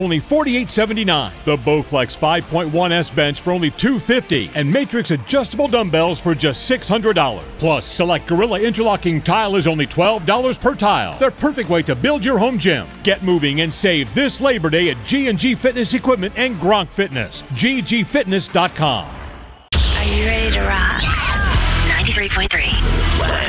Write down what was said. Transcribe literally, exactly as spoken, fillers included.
only forty-eight seventy-nine. The Bowflex five point one S bench for only two hundred fifty dollars. And Matrix adjustable dumbbells for just six hundred dollars. Plus, select Gorilla interlocking tile is only twelve dollars per tile. Their perfect way to build your home gym. Get moving and save this Labor Day at G and G Fitness Equipment and Gronk Fitness. G G fitness dot com. Are you ready to rock? ninety-three point three.